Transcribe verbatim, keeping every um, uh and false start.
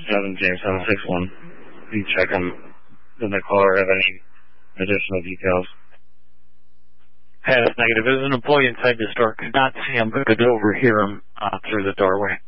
seven, James seven six one. You check them. Does the caller have any additional details? Hey, that's negative. There's an employee inside the store. Could not see him, but could overhear him uh, through the doorway.